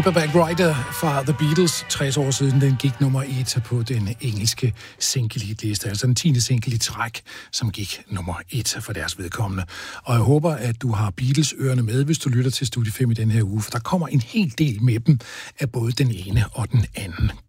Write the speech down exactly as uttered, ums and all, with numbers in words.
Paperback Writer fra The Beatles, tres år siden, den gik nummer et på den engelske single-liste, altså den tiende single i træk, som gik nummer et for deres vedkommende. Og jeg håber, at du har Beatles-ørerne med, hvis du lytter til Studie fem i den her uge, for der kommer en hel del med dem af både den ene og den anden